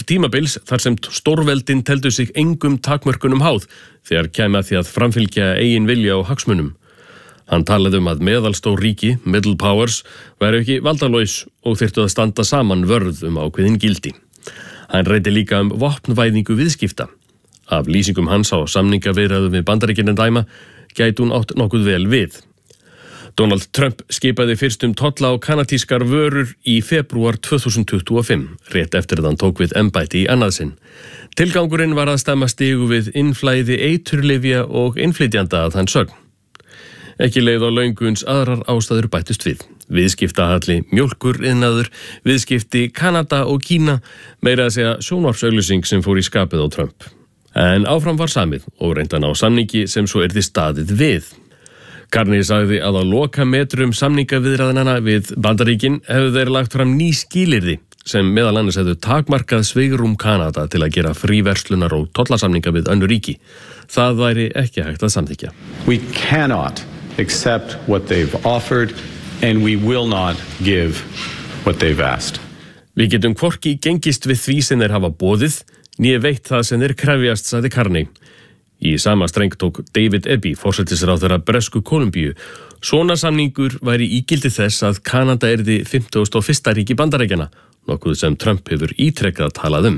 tímabils þar sem stórveldin teldu sig engum takmörkunum háð þegar kæmi að því að framfylgja eigin vilja og hagsmunum. Hann talaði að meðalstór ríki, middle powers, væru ekki valdalaus og þyrftu að standa saman vörð ákveðin gildi. Hann reyti líka vopnvæðingu viðskipta. Af lýsingum hans á samningaviðræðum við Bandaríkin dæma gæti hún átt nokkuð vel við. Donald Trump skipaði fyrst tolla á kanadískar vörur í febrúar 2025, rétt eftir að hann tók við embætti í annað sinn. Tilgangurinn var að stemma stigu við innflæði eiturlyfja og innflytjanda að hann sögn. Ekki leið á lönguns aðrar ástæður bættust við. Viðskiptahalli, mjólkuriðnaður, viðskipti Kanada og Kína, meira að segja sjónvarpsauglýsing sem fór í skapið á Trump. En áfram var samið og reyndan á samningi sem svo yrði staðið við. Carney sagði að á lokametrum samningaviðræðnanna við Bandaríkin hefðu þeir lagt fram ný skilyrði sem meðal annars hefðu takmarkað svigrúm Kanada til að gera fríverslunar og tollasamninga við önnur ríki. Það væri ekki hægt að samþykkja. We cannot accept what they've offered and we will not give what they've asked. Við getum hvorki gengist við því sem þeir hafa boðið, né veitt það sem þeir krefjast, sagði Carney. Í sama streng tók David Eby, forsætisráðherra Bresku Kólumbíu. Svona samningur væri ígildi þess að Kanada yrði 51. ríki Bandaríkjanna, nokkuð sem Trump hefur ítrekkað talað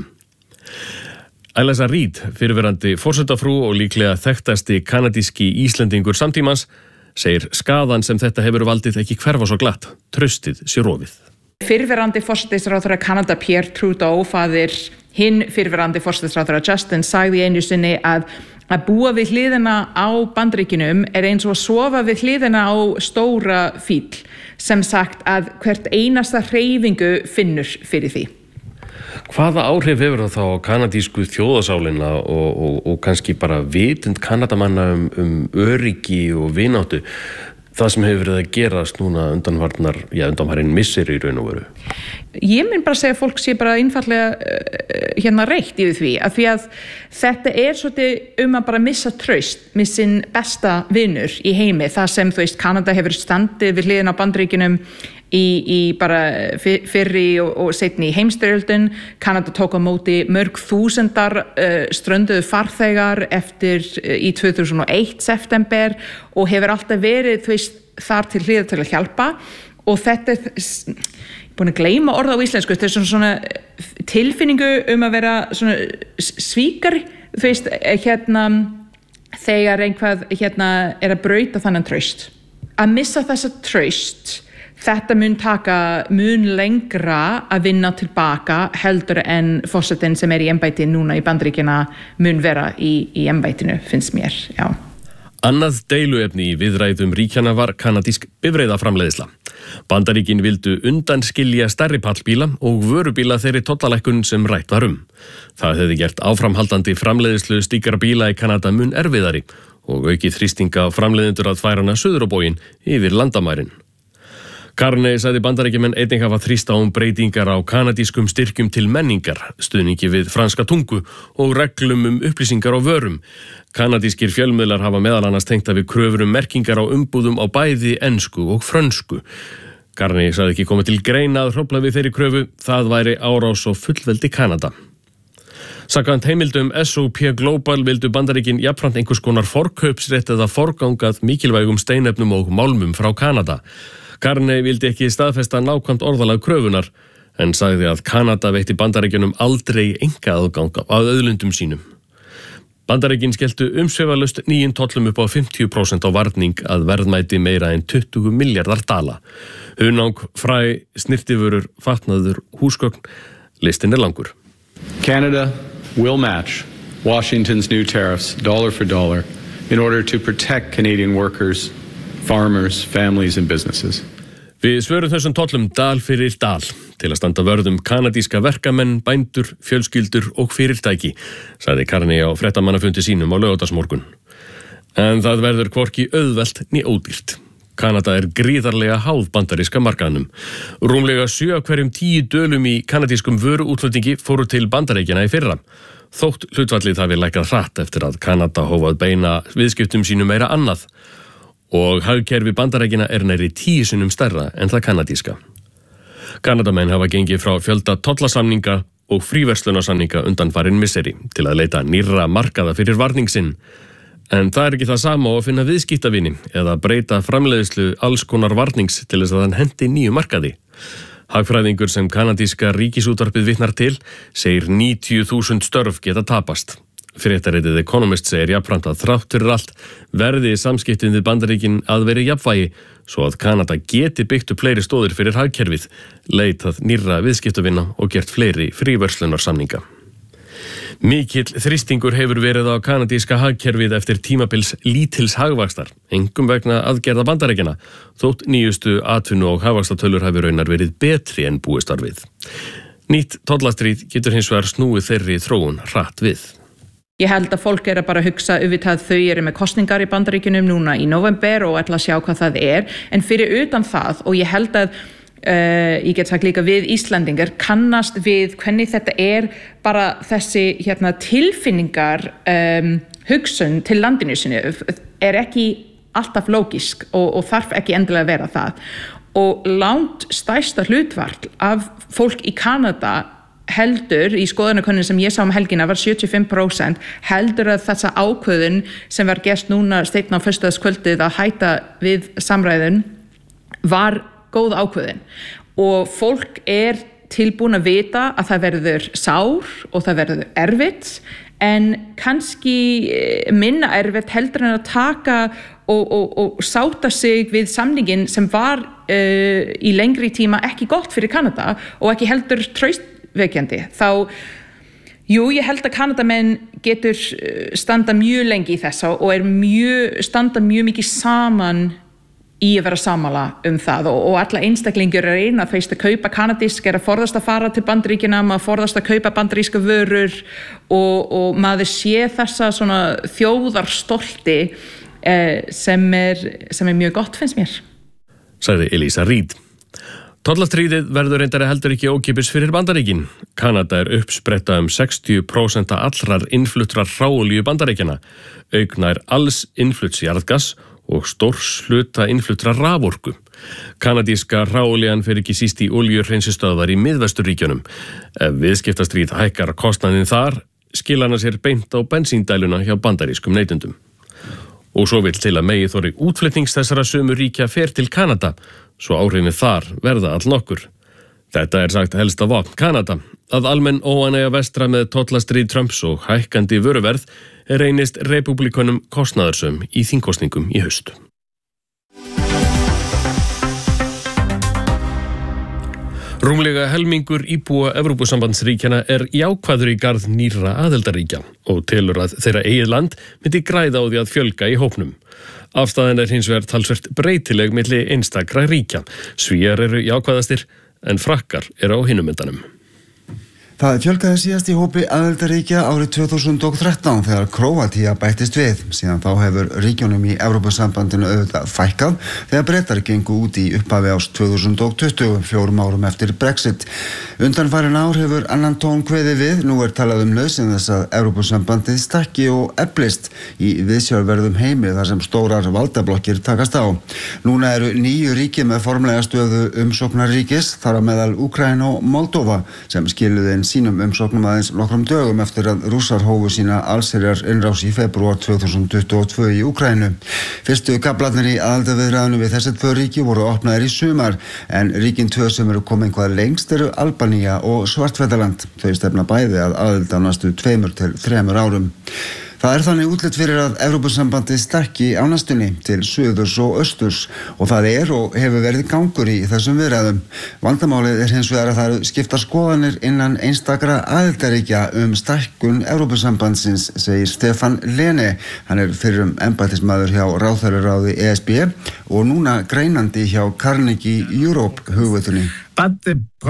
Eliza Reid, fyrrverandi forsetafrú og líklega þekktasti kanadíski Íslendingur samtímans, segir skaðan sem þetta hefur valdið ekki hverfa svo glatt, traustið sé rofið. Fyrrverandi forsætisráðherra Kanada Pierre Trudeau, faðir hinn fyrrverandi forsætisráðherra Justin, sagði einu sinni að búa við hliðina á Bandaríkjunum eins og að sofa við hliðina á stóra fíl, sem sagt að hvert einasta hreyfingu finnur fyrir því. Hvaða áhrif hefur það þá á kanadísku þjóðasálina og kannski bara vitund Kanadamanna öryggi og vináttu, það sem hefur verið að gerast núna undanfarin misseri í raun og veru? Ég mun bara segja að fólk sé bara einfaldlega reitt yfir því að þetta svolítið að bara missa traust með sinn besta vinur í heimi, það sem Kanada hefur standið við hliðina á Bandaríkjunum í bara fyrri og seinni í heimsstyrjöldin. Kanada tók á móti mörg þúsundar strönduðu farþegar eftir í 2001 september og hefur alltaf verið þar til hliðar til að hjálpa, og þetta búin að gleyma orða á íslensku, þetta svona tilfinningu að vera svona svíkari, þegar einhvað að brauta þannig traust. Að missa þessa traust, þetta mun taka mun lengra að vinna tilbaka heldur en forsetinn sem í embætti núna í Bandaríkjanna mun vera í embættinu, finnst mér, já. Annað deiluefni í viðræðum ríkjanna var kanadísk bifreiðaframleiðsla. Bandaríkin vildu undanskilja stærri pallbíla og vörubíla þeirri tollalækkun sem rætt var Það hefði gert áframhaldandi framleiðslu slíkra bíla í Kanada mun erfiðari og aukið þrýstinga framleiðendur að færa hana suður á bóginn yfir landamærin. Carney sagði Bandaríkjamenn einnig hafa þrýst á breytingar á kanadískum styrkjum til menningar, stuðningi við franska tungu og reglum upplýsingar á vörum. Kanadískir fjölmiðlar hafa meðal annars tengt við kröfur merkingar á umbúðum á bæði ensku og frönsku. Carney sagði ekki komið til greina að hrófla við þeirri kröfu, það væri árás á fullveldi Kanada. Samkvæmt heimildum SOP Global vildu Bandaríkin jafnframt einhvers konar forkaupsrétt eða forgangað mikilvægum steinefnum og málmum frá Kanada. Carney vildi ekki staðfesta nákvæmt orðalag kröfunar, en sagði að Kanada veitti Bandaríkjunum aldrei einkaaðgang að auðlindum sínum. Bandaríkin skelltu umsvifalaust nýjum tollum upp á 50% á varning að verðmæti meira en 20 milliardar dala. Hunang, fræ, snirtivörur, fatnaður, húsgögn, listinn langur. Canada will match Washington's new tariffs dollar for dollar in order to protect Canadian workers, farmers, families and businesses. Við svörum þessum tollum dal fyrir dal til að standa vörð kanadíska verkamenn, bændur, fjölskyldur og fyrirtæki, sagði Carney á fréttamannafundi sínum á laugardagsmorgun. En það verður hvorki auðvelt né ódýrt. Kanada gríðarlega háð bandaríska markaðnum. Rúmlega 7 af hverjum 10 dölum í kanadískum vöruútflutningi fóru til Bandaríkjanna í fyrra. Þótt hlutfallið hafi lækkað hratt eftir að Kanada hóf að beina viðskiptum sínum meira annað. Og hagkerfi Bandaríkjanna nærri 10 sinnum stærra en það kanadíska. Kanadamenn hafa gengið frá fjölda tollasamninga og fríverslunarsamninga undanfarin misseri til að leita nýrra markaða fyrir varning sinn. En það ekki það sama á að finna viðskiptavini eða breyta framleiðslu alls konar varnings til þess að hann hendi nýju markaði. Hagfræðingur sem kanadíska ríkisútvarpið vitnar til segir 90.000 störf geta tapast. Fréttaritið Economist segir jafnframt að þrátt fyrir allt verði samskiptin við Bandaríkin að veri jafnvægi svo að Kanada geti byggt upp fleiri stóðir fyrir hagkerfið, leitað nýrra viðskiptavina og gert fleiri fríverslunarsamninga. Mikill þrýstingur hefur verið á kanadíska hagkerfið eftir tímabils lítils hagvaxtar, engum vegna aðgerða Bandaríkjanna, þótt nýjustu atvinnu- og hagvaxtatölur hafi raunar verið betri en búist var við. Nýtt tollastríð getur hins vegar snúið þeirri þróun hratt við. Ég held að fólk að bara hugsa auðvitað þau eru með kosningar í Bandaríkjunum núna í november og ætla að sjá hvað það en fyrir utan það og ég held að ég get sagt líka við Íslandingar kannast við hvernig þetta bara þessi tilfinningar hugsun til landinu sinu ekki alltaf lógisk og þarf ekki endilega að vera það og langt stærsta hlutfall af fólk í Kanada heldur í skoðanakönnun sem ég sá helgina var 75% heldur að þessa ákvörðun sem var gert núna steinn á föstudagskvöldið að hætta við samræðun var góð ákvörðun og fólk tilbúin að vita að það verður sár og það verður erfitt en kannski minna erfitt heldur en að taka og sáta sig við samningin sem var í lengri tíma ekki gott fyrir Kanada og ekki heldur traustvekjandi. Ég held að Kanadamenn getur standa mjög lengi í þessa og standa mjög mikið saman í að vera sammála það og alla einstaklingur reyna að kaupa kanadísk að forðast að fara til Bandaríkjanna, maður forðast að kaupa bandaríska vörur og maður sé þessa svona þjóðarstolti sem mjög gott finnst mér. Sagði Elísa Reid. Tollastríðið verður reyndar heldur ekki ókeypis fyrir Bandaríkin. Kanada uppspretta 60% allrar innfluttrar hráolíu Bandaríkjanna, auknær alls innflutts jarðgass og stórs hluta innfluttra raforku. Kanadíska hráolían fer ekki síst í olíuhreinsistöðvar í Miðvesturríkjunum. Ef viðskiptastríð hækkar kostnaðinn þar, skila hana sér beint á bensíndæluna hjá bandarískum neytendum. Og svo vill til að megi þorri útflutnings þessara sömu ríkja fer til Kanada, svo áhrifin þar verða allnokkur. Þetta sagt helsta vopn Kanada, að almenn óánægja vestra með tollastríð Trumps og hækkandi vöruverð reynist repúblikonum kostnaðarsöm í þingkosningum í haust. Rúmlega helmingur íbúa Evrópusambandsríkjana jákvæður í garð nýrra aðildarríkja og telur að þeirra eigið land myndi græða á því að fjölga í hópnum. Afstaðan hins vegar talsvert breytileg milli einstakra ríkja. Svíar jákvæðastir en frakkar á hinum endanum. Það fjölgaði síðast í hópi aðildarríkja árið 2013 þegar Króatía bættist við. Síðan þá hefur ríkjunum í Evrópusambandinu auðvitað fækkað þegar Bretar gengu út í upphafi árs 2020, 4 árum eftir Brexit. Undanfarin ár hefur annan tón kveðið við. Nú talað nauðsyn þess að Evrópusambandið stækki og eflist í viðsjárverðum heimi þar sem stórar valdablokkir takast á. Núna 9 ríki með formlega stöðu umsóknarríkis, þar á meðal Úkraína og Moldóva sem skiluðu inn sínum umsóknum aðeins nokkrum dögum eftir að Rússar hófu sína allsherjar innrás í febrúar 2022 í Úkraínu. Fyrstu kaflarnir í aðildarviðræðunum við þessi 2 ríki voru opnaðir í sumar, en ríkin 2 sem komin hvað lengst Albanía og Svartfjallaland. Þau stefna bæði að aðild á næstu 2 til 3 árum. Það þannig útlit fyrir að Evrópusambandið stækki á næstunni til suðurs og austurs og það og hefur verið gangur í þessum viðræðum. Vandamálið hins vegar að það skiptar skoðanir innan einstakra aðildarríkja stækkun Evrópusambandsins, segir Stefan Lene. Hann fyrrum embættismaður hjá ráðherraráði ESB og núna greinandi hjá Carnegie Europe hugveitunni. But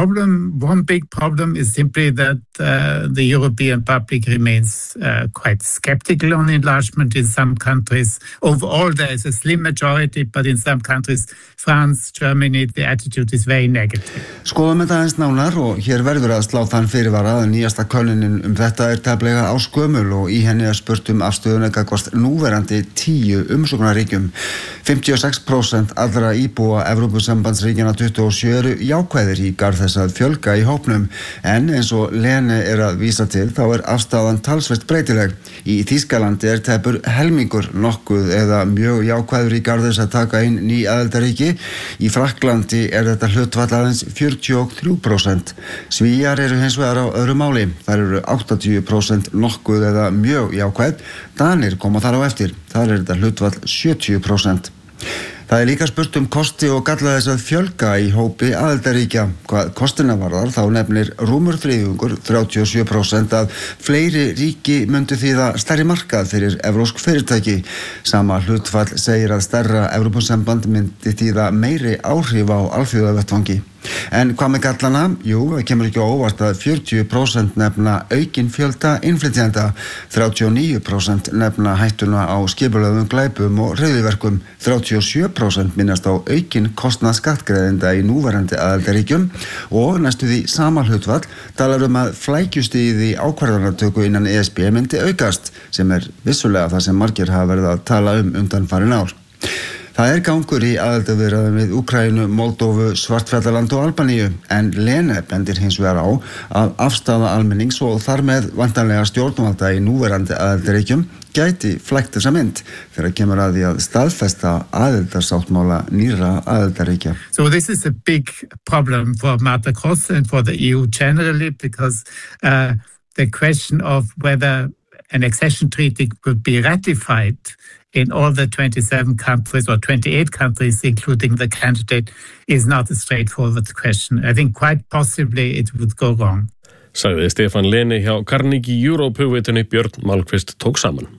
one big problem is simply that the European public remains quite skeptical on enlargement in some countries. Overall, there is a slim majority, but in some countries, France, Germany, the attitude is very negative. Skoðum þetta aðeins nánar og hér verður að slá þann fyrirvara að nýjasta könnunin þetta tæplega áskömmul og í henni spurt afstöðuna gagnvart núverandi 10 umsóknarríkjum. 56% allra íbúa Evrópusambandsríkjanna 27 jákvæðir í garð þess að fjölga í hópnum, en eins og Lene að vísa til þá afstaðan talsvert breytileg. Í Þýskalandi tæpur helmingur nokkuð eða mjög jákvæður í garð þess að taka inn ný aðildarríki. Í Frakklandi þetta hlutfall aðeins 43%. Svíar hins vegar á öðru máli. Þær eru 80% nokkuð eða mjög jákvæð. Danir koma þar á eftir. Þar þetta hlutfall 70%. Það líka spurt kosti og galla þess að fjölga í hópi aðildarríkja. Hvað kostina varðar þá nefnir rúmur þriðjungur 37% að fleiri ríki myndu þýða stærri markað fyrir evrópsk fyrirtæki. Sama hlutfall segir að stærra Evrópusamband myndi þýða meiri áhrif á alþjóðavettvangi. En hvað með gallana? Jú, það kemur ekki á óvart að 40% nefna aukinn fjölda innflytjenda, 39% nefna hættuna á skipulögðum glæpum og hryðjuverkum, 37% minnast á aukinn kostnað skattgreiðenda í núverandi aðildarríkjum og næstu því sama hlutfall talar að flækjustigið í ákvarðanatöku innan ESB myndi aukast, sem vissulega það sem margir hafa verið að tala undanfarin ár. Það gangur í aðildarviðræðum við Úkraínu, Moldóvu, Svartfjallaland og Albaníu, en Lene bendir hins vegar á að afstaða almennings og þar með vantanlega stjórnvalda í núverandi aðildarríkjum gæti flækt þessa mynd þegar kemur að því að staðfesta aðildarsáttmála nýrra aðildarríkja. So this is a big problem for Marta Kross and for the EU generally because the question of whether an accession treaty could be ratified in all the 27 countries or 28 countries, including the candidate, is not a straightforward question. I think quite possibly it would go wrong. Sagði Stefán Lene hjá Carnegie Europe hugveitunni Björn Malmqvist tók saman.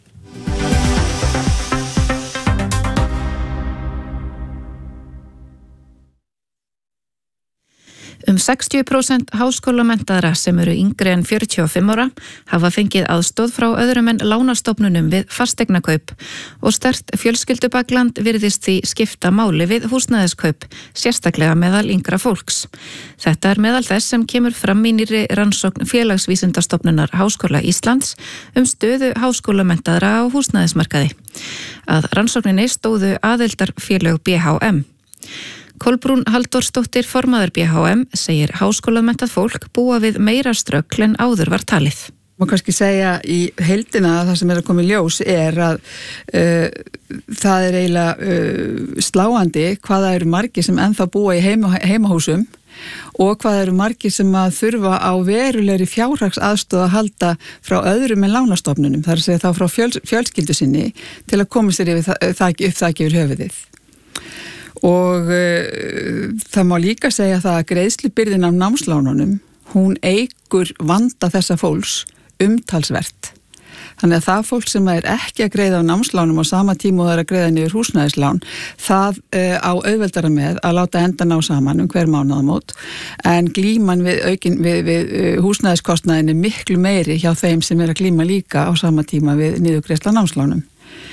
60% háskólamenntaðra sem eru yngri en 45 ára hafa fengið aðstoð frá öðrum en lánastofnunum við fasteignakaup og sterkt fjölskyldubakland virðist því skipta máli við húsnæðiskaup, sérstaklega meðal yngra fólks. Þetta meðal þess sem kemur fram í nýrri rannsókn Félagsvísindastofnunar Háskóla Íslands stöðu háskólamenntaðra á húsnæðismarkaði. Að rannsókninni stóðu aðildarfélög BHM. Kolbrún Halldórsdóttir formaður BHM segir háskólamenntað fólk búa við meira ströggl en áður var talið. Má kannski segja í heildina að það sem að koma í ljós að það eiginlega sláandi hvaða eru margir sem ennþá búa í heimahúsum og hvaða eru margir sem að þurfa á verulegri fjárhagsaðstoð að halda frá öðrum en lánastofnunum. Það að segja þá frá fjölskyldu sinni til að koma sér upp þakki yfir höfuðið. Og það má líka segja það að greiðslubyrðin af námslánunum, hún eykur vanda þessa fólks umtalsvert. Þannig að það fólk sem ekki að greiða á námslánum á sama tíma og það að greiða niður húsnæðislán, það á auðveldara með að láta enda ná saman hver mánaðamót, en glíman við húsnæðiskostnaðin miklu meiri hjá þeim sem að glíma líka á sama tíma við niðurgreiðsla námslánum.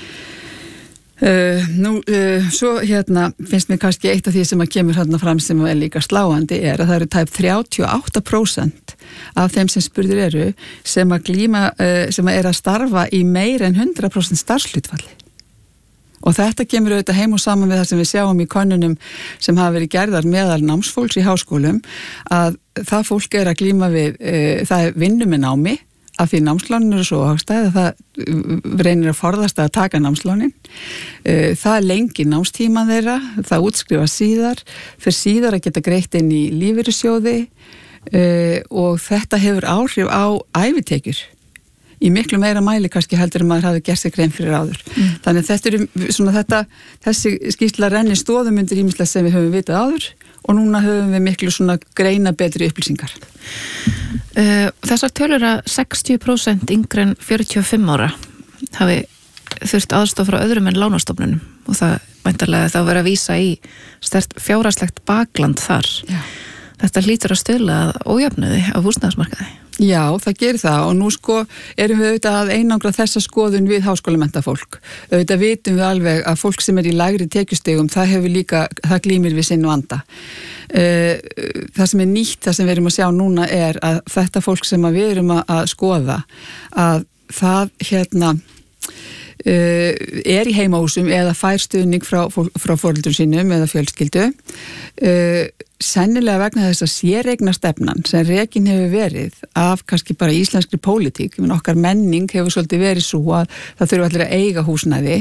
Svo finnst mér kannski eitt af því sem að kemur fram sem líka sláandi að það eru tæp 38% af þeim sem spurðir eru sem að glíma, sem að starfa í meira en 100% starfshlutfalli. Og þetta kemur auðvitað heim og saman við það sem við sjáum í könnunum sem hafa verið gerðar meðal námsfólks í háskólum að það fólk að glíma við, það vinnu með námi af því námslánin eru svo hagstæð að það reynir að forðast að taka námslánin. Það lengir námstíma þeirra, það útskrifa síðar, fyrir síðar að geta greitt inn í lífeyrissjóði og þetta hefur áhrif á ævitekjur í miklu meira mæli kannski heldur maður hafi gert sig grein fyrir áður. Þannig að þessi skýrsla rennir stoðum undir ýmislegt sem við höfum vitað áður og núna höfum við miklu greina betri upplýsingar. Þessar tölur að 60% yngri en 45 ára hafi þurft aðstoð frá öðrum en lánastofnunum og það væntanlega þá verið að vísa í sterkt fjárhagslegt bakland þar. Já. Þetta hlýtur að stuðla að ójöfnuði á húsnæðismarkaði. Já, það gerir það og nú erum við auðvitað að einangra þessa skoðun við háskólamennta fólk. Auðvitað vitum við alveg að fólk sem í lægri tekjustigum, það glímir við sinn vanda. Það sem nýtt, það sem við erum að sjá núna að þetta fólk sem við erum að skoða, að það í heimahúsum eða fær stuðning frá foreldrum sínum eða fjölskyldu, sennilega vegna þess að séreignarstefnan sem rekin hefur verið af kannski bara íslenskri pólitík, okkar menning hefur svolítið verið svo að það þurfa allir að eiga húsnæði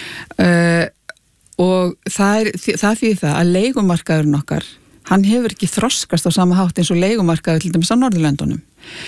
og það þýðir það að leigumarkaðurinn okkar, hann hefur ekki þroskast á sama hátt eins og leigumarkaður til dæmis á Norðurlöndunum.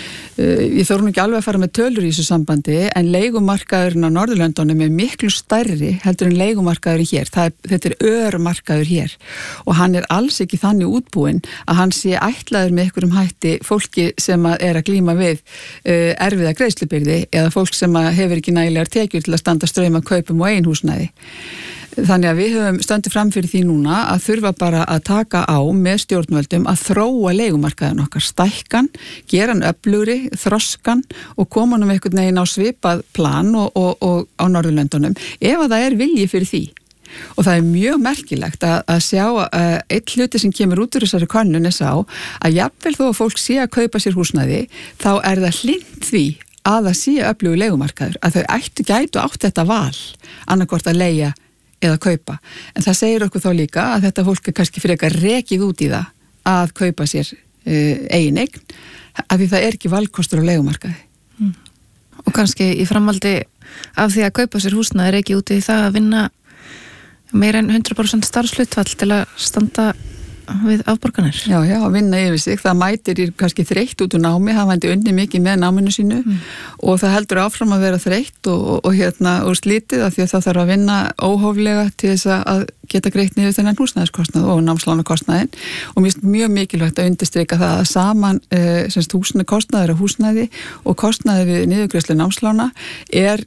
Ég þarf nú ekki alveg að fara með tölur í þessu sambandi, en leigumarkaðurinn á Norðurlöndunum er miklu stærri heldur en leigumarkaðurinn hér. Þetta örmarkaður hér og hann er alls ekki þannig útbúinn að hann sé ætlaður með einhverjum hætti fólki sem er að glíma við erfiða greiðslubyrði eða fólk sem hefur ekki nægilegar tekjur til að standa straum af kaupum og eigin húsnæði. Þannig að við höfum stöndið fram fyrir því núna að þurfa bara að taka á með stjórnvöldum að þróa leigumarkaðin okkar, stækkan, gera hann öflugri, þroskan og koma hann einhvern veginn á svipað plan og á Norðurlöndunum ef að það er vilji fyrir því. Og það er mjög merkilegt að sjá eitt hluti sem kemur út úr þessari könnun er sá að jafnvel þó að fólk sé að kaupa sér húsnæði, þá er það hlynnt því að það sé öflugur leigumarkaður, að þau gætu átt þetta val, annarkvort að leigja eða kaupa. En það segir okkur þá líka að þetta fólk er kannski fyrir eitthvað rekið út í það að kaupa sér eigin eign, af því það er ekki valkostur á leigumarkaði. Og kannski í framhaldi af því að kaupa sér húsnæði er ekki út í það að vinna meira en 100% starfshlutfall til að standa við afborganir. Já, að vinna yfir sig. Það mætir kannski þreytt út úr námi, það mæti unni mikið með náminu sínu og það heldur áfram að vera þreytt og slítið af því að það þarf að vinna óhóflega til þess að geta greitt niður þennan húsnæðiskostnað og námslánakostnaðin og mér finnst mjög mikilvægt að undirstrika það að saman kostnaður af húsnæði og kostnaði við niðurgreiðslu námslána er,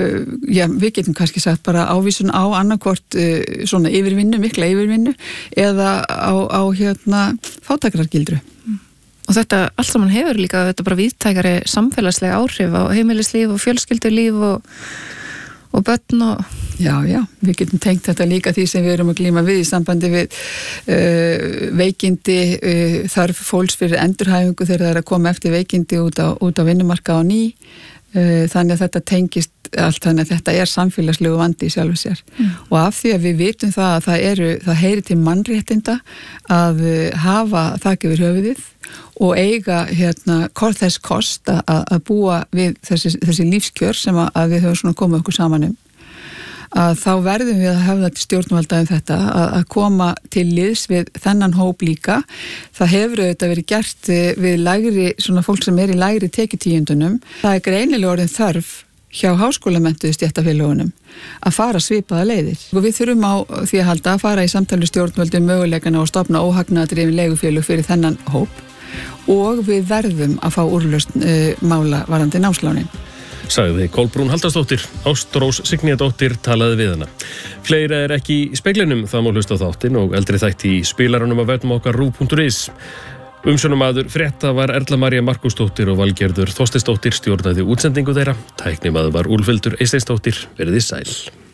við getum kannski sagt bara ávísun á annarkvort svona yfirvinnu, mikla yfirvinnu eða á fátækrargildru. Og þetta allt saman hefur líka þetta bara víðtækari samfélagslega áhrif á heimilislíf og fjölskyldulíf og börn og... Já, við getum tengt þetta líka því sem við erum að glíma við í sambandi við veikindi, þarf fólks fyrir endurhæfingu þegar það er að koma eftir veikindi út á vinnumarkað á ný, þannig að þetta tengist allt, þannig að þetta er samfélagslegu vandi í sjálfu sér. Og af því að við vitum það að það heyri til mannréttinda að hafa þak yfir höfuðið og eiga þess kost að búa við þessi lífskjör sem að við höfum svona komið okkur saman að þá verðum við að hafa til stjórnvalda þetta að koma til liðs við þennan hóp líka. Það hefur auðvitað verið gert við lægri, svona fólk sem er í lægri tekjutíundunum. Það er greinilega orðin þörf hjá háskólamenntuðu stéttarfélögunum að fara svipaða leiðir. Og við þurfum á því að halda að fara í samtali stjórnvöldum möguleikana og stofna óhagnaðardrifin leigufélög fyrir þennan hóp og við verðum að fá úrlausn mála varðandi námslánin. Sagði Kolbrún Halldórsdóttir, Ástrós Signíadóttir talaði við hana. Fleira er ekki í speglinum, það má hlusta á þáttinn og eldri þætti í spilaranum á vefnum okkar RÚV.is. Umsjónarmaður frétta var Erla María Markúsdóttir og Valgerður Þorsteinsdóttir stjórnaði útsendingu þeirra. Tæknimaður var Úlfhildur Eysteinsdóttir. Verið þið sæl.